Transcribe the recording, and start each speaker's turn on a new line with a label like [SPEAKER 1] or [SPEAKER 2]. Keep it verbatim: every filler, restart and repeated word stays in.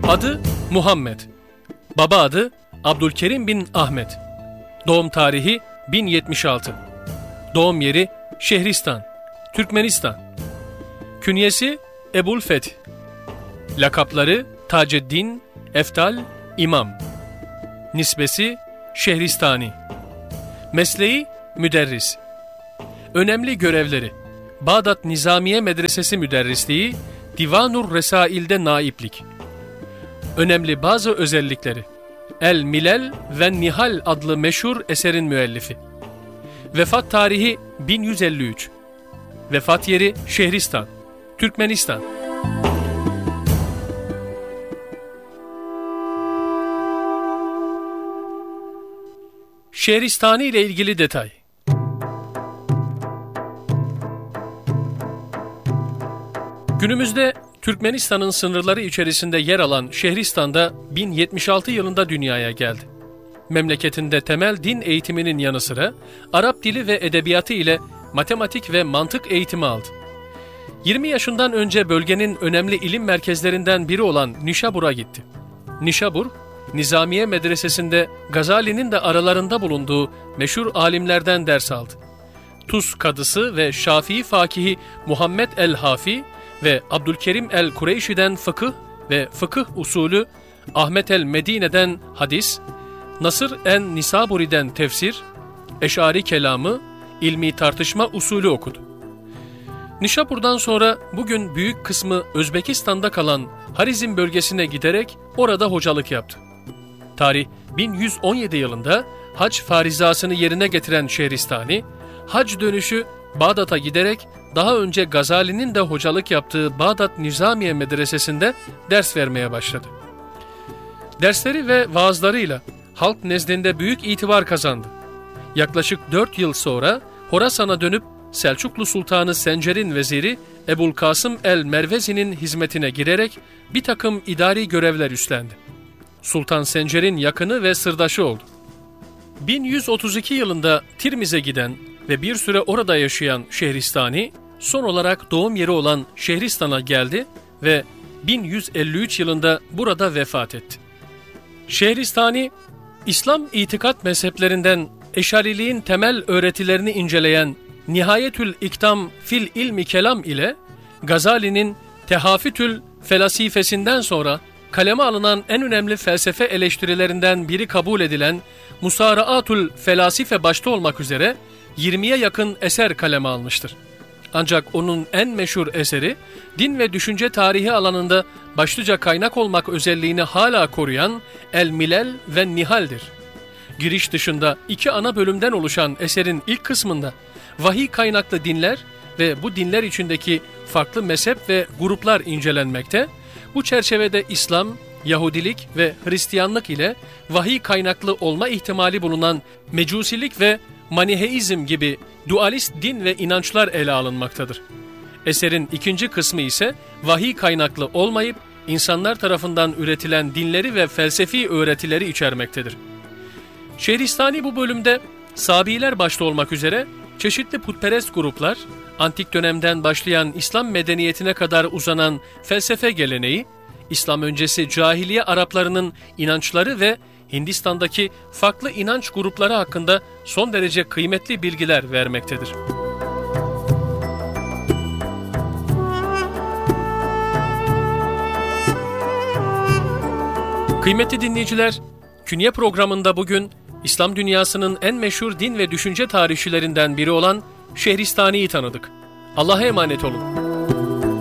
[SPEAKER 1] Adı Muhammed. Baba adı Abdülkerim bin Ahmet. Doğum tarihi bin yetmiş altı. Doğum yeri Şehristan, Türkmenistan. Künyesi Ebu'l-Feth. Lakapları Taceddin, Eftal, İmam. Nisbesi Şehristani. Mesleği müderris. Önemli görevleri: Bağdat Nizamiye Medresesi müderrisliği, Divanur Resail'de naiplik. Önemli bazı özellikleri: El Milal ve Nihal adlı meşhur eserin müellifi. Vefat tarihi bin yüz elli üç. Vefat yeri Şehristan, Türkmenistan. Şehristani ile ilgili detay. Günümüzde Türkmenistan'ın sınırları içerisinde yer alan Şehristan'da bin yetmiş altı yılında dünyaya geldi. Memleketinde temel din eğitiminin yanı sıra Arap dili ve edebiyatı ile matematik ve mantık eğitimi aldı. yirmi yaşından önce bölgenin önemli ilim merkezlerinden biri olan Nişabur'a gitti. Nişabur, Nizamiye Medresesi'nde Gazali'nin de aralarında bulunduğu meşhur alimlerden ders aldı. Tuz kadısı ve Şafii fakihi Muhammed el-Hafi ve Abdülkerim el-Kureyşi'den fıkıh ve fıkıh usulü, Ahmet el-Medine'den hadis, Nasır en-Nisaburi'den tefsir, Eş'ari kelamı, ilmi tartışma usulü okudu. Nişabur'dan sonra bugün büyük kısmı Özbekistan'da kalan Harizm bölgesine giderek orada hocalık yaptı. Tarih bin yüz on yedi yılında hac farizasını yerine getiren Şehristani, hac dönüşü Bağdat'a giderek daha önce Gazali'nin de hocalık yaptığı Bağdat Nizamiye Medresesi'nde ders vermeye başladı. Dersleri ve vaazlarıyla halk nezdinde büyük itibar kazandı. Yaklaşık dört yıl sonra Horasan'a dönüp Selçuklu Sultanı Sencer'in veziri Ebu'l-Kasım el-Mervezi'nin hizmetine girerek bir takım idari görevler üstlendi. Sultan Sencer'in yakını ve sırdaşı oldu. bin yüz otuz iki yılında Tirmiz'e giden ve bir süre orada yaşayan Şehristani, son olarak doğum yeri olan Şehristan'a geldi ve bin yüz elli üç yılında burada vefat etti. Şehristani, İslam itikat mezheplerinden Eşariliğin temel öğretilerini inceleyen Nihayetül İktam fil ilmi kelam ile Gazali'nin Tehafütül Felasifesinden sonra kaleme alınan en önemli felsefe eleştirilerinden biri kabul edilen Musara'atul Felasife başta olmak üzere yirmiye yakın eser kaleme almıştır. Ancak onun en meşhur eseri, din ve düşünce tarihi alanında başlıca kaynak olmak özelliğini hala koruyan El Milal ve Nihal'dir. Giriş dışında iki ana bölümden oluşan eserin ilk kısmında vahiy kaynaklı dinler ve bu dinler içindeki farklı mezhep ve gruplar incelenmekte, bu çerçevede İslam, Yahudilik ve Hristiyanlık ile vahiy kaynaklı olma ihtimali bulunan Mecusilik ve Maniheizm gibi dualist din ve inançlar ele alınmaktadır. Eserin ikinci kısmı ise vahiy kaynaklı olmayıp insanlar tarafından üretilen dinleri ve felsefi öğretileri içermektedir. Şehristani bu bölümde Sabiler başta olmak üzere çeşitli putperest gruplar, antik dönemden başlayan İslam medeniyetine kadar uzanan felsefe geleneği, İslam öncesi cahiliye Araplarının inançları ve Hindistan'daki farklı inanç grupları hakkında son derece kıymetli bilgiler vermektedir. Kıymetli dinleyiciler, Künye programında bugün İslam dünyasının en meşhur din ve düşünce tarihçilerinden biri olan Şehristani'yi tanıdık. Allah'a emanet olun.